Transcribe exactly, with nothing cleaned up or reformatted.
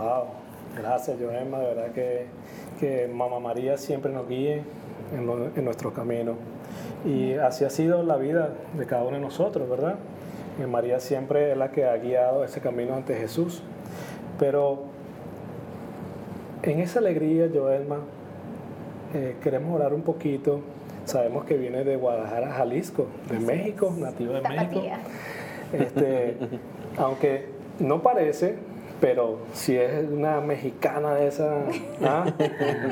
Wow, gracias Joelma, de verdad que, que Mamá María siempre nos guíe en, lo, en nuestro camino. Y así ha sido la vida de cada uno de nosotros, ¿verdad? Y María siempre es la que ha guiado ese camino ante Jesús. Pero en esa alegría, Joelma, eh, queremos orar un poquito. Sabemos que viene de Guadalajara, Jalisco, de Así México, es. nativa de Tapatía. México. Este, aunque no parece, pero si es una mexicana de esa, ¿ah?